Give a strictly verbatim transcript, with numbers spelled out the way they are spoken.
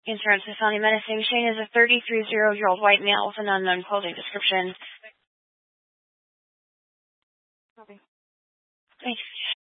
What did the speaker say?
Insurance is felony menacing. Shane is a thirty-three-year-old white male with an unknown clothing description. Copy. Thanks.